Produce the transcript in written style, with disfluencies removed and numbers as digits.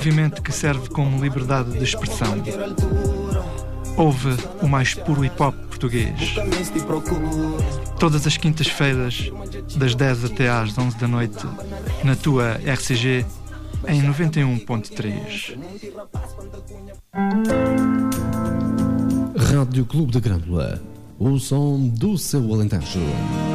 movimento que serve como liberdade de expressão. Ouve o mais puro hip-hop português. Todas as quintas-feiras, das 10 até às 11 da noite, na tua RCG, em 91.3. Rádio Clube da Grândola, o som do seu Alentejo.